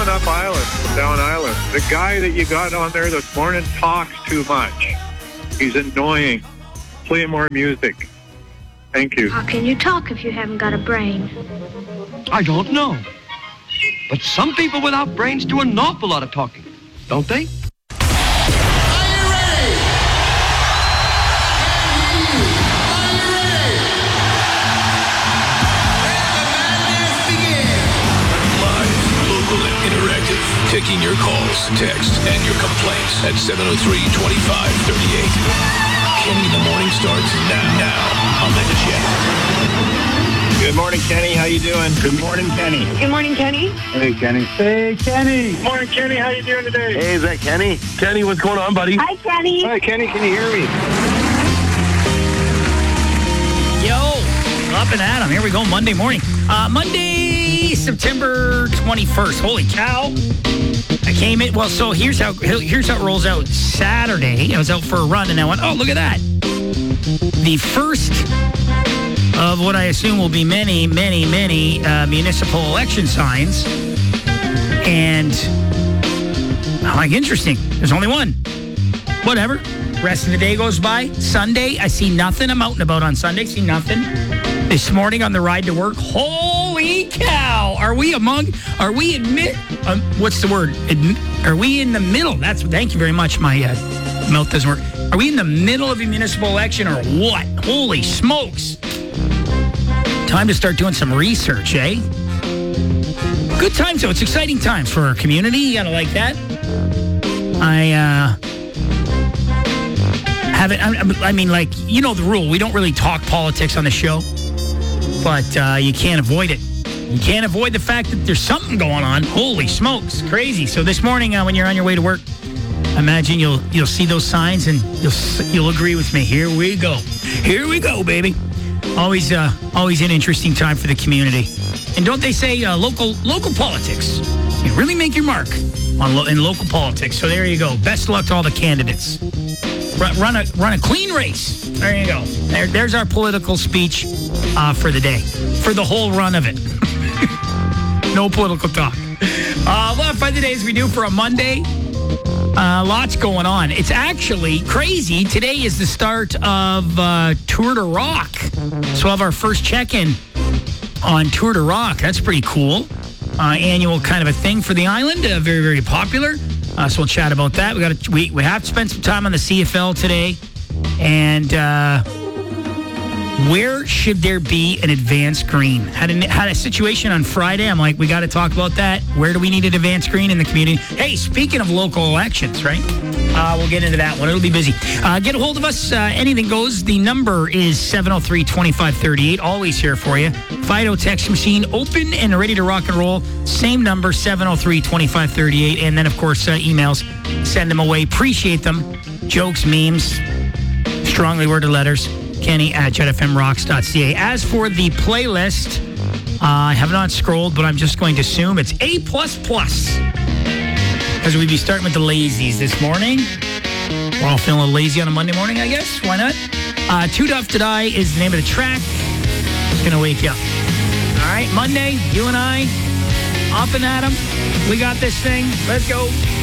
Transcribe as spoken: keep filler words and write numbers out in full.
coming up Island, down Island. The guy that you got on there this morning talks too much. He's annoying. Play more music. Thank you. How can you talk if you haven't got a brain? I don't know. But some people without brains do an awful lot of talking, don't they? Taking your calls, texts, and your complaints at seven oh three, twenty-five thirty-eight. Kenny in the morning starts now, now on the Jet. Good morning, Kenny. How you doing? Good morning, Kenny. Good morning, Kenny. Hey, Kenny. Hey, Kenny. Good morning, Kenny. How you doing today? Hey, is that Kenny? Kenny, what's going on, buddy? Hi, Kenny. Hi, Kenny. Can you hear me? Yo, up and at 'em. Here we go, Monday morning. Uh, Monday, September twenty-first. Holy cow. I came in, well, so here's how here's how it rolls out. Saturday, I was out for a run, and I went, oh, look at that. The first of what I assume will be many, many, many uh, municipal election signs. And I'm like, interesting. There's only one. Whatever. Rest of the day goes by. Sunday, I see nothing. I'm out and about on Sunday, see nothing. This morning on the ride to work, holy cow! Are we among? Are we admit? Um, what's the word? Admi- are we in the middle? That's. Thank you very much. My uh, mouth doesn't work. Are we in the middle of a municipal election or what? Holy smokes! Time to start doing some research, eh? Good times though. It's exciting times for our community. You gotta like that. I. uh Haven't, I mean, like, you know the rule. We don't really talk politics on the show, but uh, you can't avoid it. You can't avoid the fact that there's something going on. Holy smokes, crazy. So this morning, uh, when you're on your way to work, I imagine you'll you'll see those signs and you'll you'll agree with me. Here we go. Here we go, baby. Always, uh, always an interesting time for the community. And don't they say uh, local local politics? You really make your mark on lo- in local politics. So there you go. Best luck to all the candidates. Run a run a clean race. There you go. There, there's our political speech uh, for the day, for the whole run of it. No political talk. Uh, well, five the days we do for a Monday. Uh, lots going on. It's actually crazy. Today is the start of uh, Tour de Rock. So we'll have our first check-in on Tour de Rock. That's pretty cool. Uh, annual kind of a thing for the island. Uh, very, very popular. Uh, so we'll chat about that. We got to, we we have to spend some time on the C F L today, and uh, where should there be an advanced green? Had a had a situation on Friday. I'm like, we got to talk about that. Where do we need an advanced green in the community? Hey, speaking of local elections, right? Uh, we'll get into that one. It'll be busy. Uh, get a hold of us. Uh, anything goes. The number is seven oh three, twenty-five thirty-eight. Always here for you. Fido text machine open and ready to rock and roll. Same number, seven oh three, twenty-five thirty-eight. And then, of course, uh, emails. Send them away. Appreciate them. Jokes, memes, strongly worded letters. Kenny at jet f m rocks dot c a. As for the playlist, uh, I have not scrolled, but I'm just going to assume it's A++. Because we'd be starting with the lazies this morning. We're all feeling a little lazy on a Monday morning, I guess. Why not? Uh, Too Duff to Die is the name of the track. It's going to wake you up. All right, Monday, you and I, up and at 'em. We got this thing. Let's go.